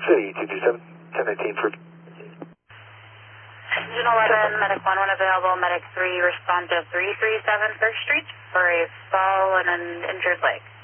City, 227, 1019 for... Engine 11, Medic 1 when available, Medic 3 respond to 337 First Street for a fall and an injured leg.